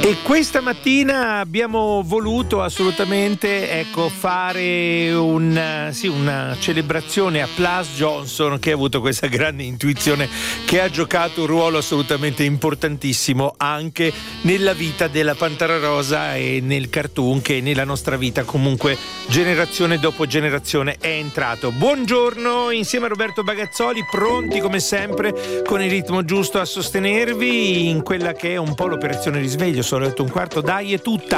E questa mattina abbiamo voluto assolutamente fare una celebrazione a Plas Johnson, che ha avuto questa grande intuizione, che ha giocato un ruolo assolutamente importantissimo anche nella vita della Pantera Rosa e nel cartoon, che nella nostra vita comunque generazione dopo generazione è entrato. Buongiorno, insieme a Roberto Bagazzoli, pronti come sempre con il ritmo giusto a sostenervi in quella che è un po' l'operazione risveglio. Sono le 8:15, dai, è tutta.